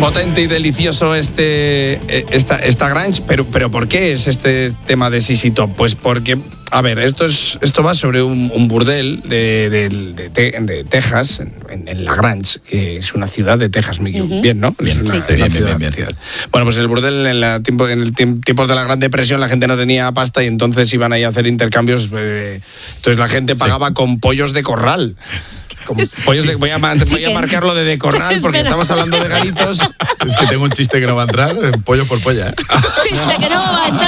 potente y delicioso esta grunge, pero ¿por qué es este tema de ZZ Top? Pues porque, a ver, esto va sobre un burdel de Texas, en La Grange, que es una ciudad de Texas, bien, ¿no? Bien, es una bien. ciudad. Bueno, pues el burdel en el tiempos de la Gran Depresión la gente no tenía pasta y entonces iban ahí a hacer intercambios. Entonces la gente pagaba con pollos de corral. Voy a marcarlo de corral porque estamos hablando de garitos. Es que tengo un chiste que no va a entrar, pollo por polla. Chiste que no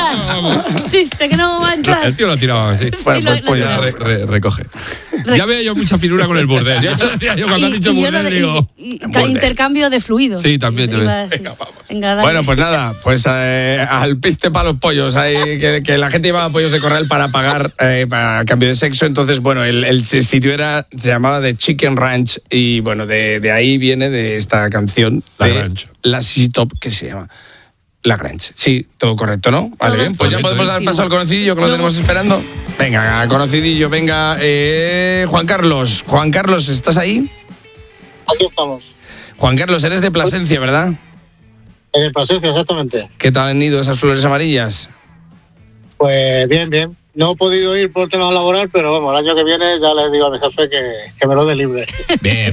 va a entrar. El tío lo ha tirado así. Bueno, pues polla, recoge. Ya veo yo mucha finura con el burdel. Yo cuando has dicho burdel digo... Intercambio de fluidos. Sí, también. Venga, vamos. Bueno, pues nada, pues al piste para los pollos. Que la gente llevaba pollos de corral para pagar para cambio de sexo. Entonces, bueno, el sitio se llamaba The Chicken Ranch. Y bueno, de ahí viene de esta canción. La ZZ Top, que se llama La Grange. Sí, todo correcto, ¿no? Vale, bien. Pues ya podemos dar paso al conocidillo, que lo tenemos esperando. Venga, conocidillo, venga. Juan Carlos. Juan Carlos, ¿estás ahí? Aquí estamos. Juan Carlos, eres de Plasencia, ¿verdad? En Plasencia, exactamente. ¿Qué tal han ido esas flores amarillas? Pues bien. No he podido ir por tema laboral, pero vamos, el año que viene ya les digo a mi jefe que me lo dé libre. Bien.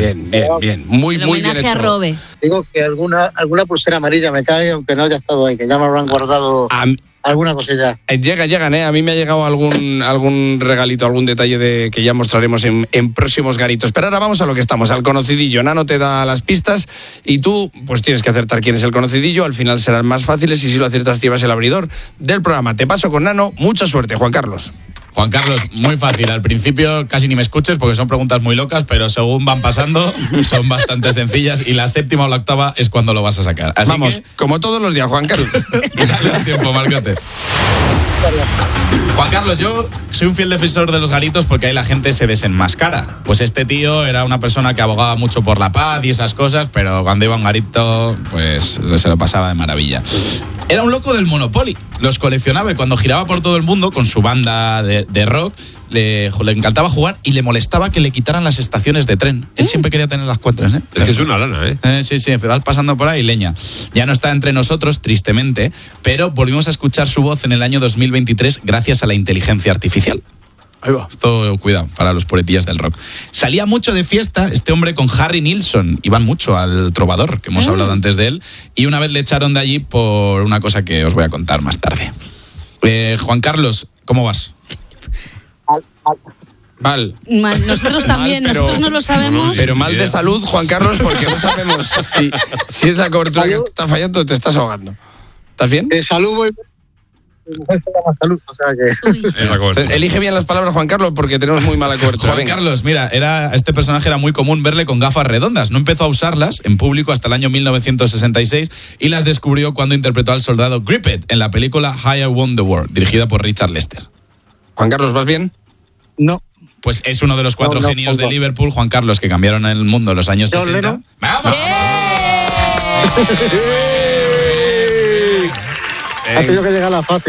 Muy bien hecho. A Robe. Digo que alguna pulsera amarilla me cae, aunque no haya estado ahí, que ya me habrán guardado alguna cosilla. Llegan, A mí me ha llegado algún regalito, algún detalle que ya mostraremos en próximos garitos. Pero ahora vamos a lo que estamos, al conocidillo. Nano te da las pistas y tú pues tienes que acertar quién es el conocidillo. Al final serán más fáciles y si lo aciertas llevas el abridor del programa. Te paso con Nano. Mucha suerte, Juan Carlos. Juan Carlos, muy fácil. Al principio casi ni me escuches porque son preguntas muy locas, pero según van pasando son bastante sencillas y la séptima o la octava es cuando lo vas a sacar. Así vamos, como todos los días, Juan Carlos. Dale tiempo, márcate. Juan Carlos, yo soy un fiel defensor de los garitos porque ahí la gente se desenmascara. Pues este tío era una persona que abogaba mucho por la paz y esas cosas, pero cuando iba a un garito, pues se lo pasaba de maravilla. Era un loco del Monopoly, los coleccionaba y cuando giraba por todo el mundo con su banda de rock, le encantaba jugar y le molestaba que le quitaran las estaciones de tren. Él siempre quería tener las cuentas, ¿eh? Es que es una lana, ¿eh? Sí, vas pasando por ahí, leña. Ya no está entre nosotros, tristemente, pero volvimos a escuchar su voz en el año 2023 gracias a la inteligencia artificial. Ahí va. Esto, cuidado, para los puretillas del rock. Salía mucho de fiesta este hombre con Harry Nilsson. Iban mucho al Trovador, que hemos hablado antes de él. Y una vez le echaron de allí por una cosa que os voy a contar más tarde. Juan Carlos, ¿cómo vas? Mal. Nosotros también, nosotros no lo sabemos. Pero mal de salud, Juan Carlos, porque no sabemos si es la cobertura que está fallando o te estás ahogando. ¿Estás bien? Salud, voy. Salud, o sea que... Elige bien las palabras, Juan Carlos, porque tenemos muy mala cobertura. Juan Carlos, mira, este personaje era muy común verle con gafas redondas. No empezó a usarlas en público hasta el año 1966 y las descubrió cuando interpretó al soldado Grippet en la película How I Won the War, dirigida por Richard Lester. Juan Carlos, ¿vas bien? No. Pues es uno de los cuatro genios de Liverpool, Juan Carlos, que cambiaron el mundo en los años 60. ¡Vamos! Ha tenido que llegar a la fácil,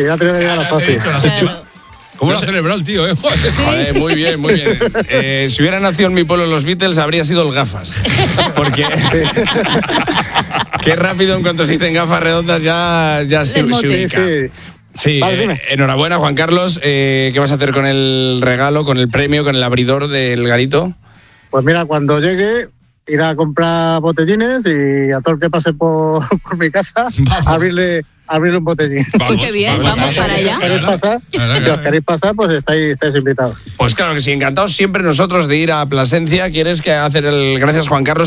¿Cómo lo ha celebrado el tío, Joder, muy bien. Si hubiera nacido en mi pueblo los Beatles, habría sido el gafas. Porque qué rápido en cuanto se dicen gafas redondas ya se ubica. Sí, vale, enhorabuena, Juan Carlos. ¿Qué vas a hacer con el regalo, con el premio, con el abridor del garito? Pues mira, cuando llegue, ir a comprar botellines y a todo el que pase por mi casa, abrirle un botellín. Uy, qué bien, vamos para allá. Si os queréis pasar, pues estáis invitados. Pues claro que sí, encantados siempre nosotros de ir a Plasencia. ¿Quieres que hacer gracias, Juan Carlos?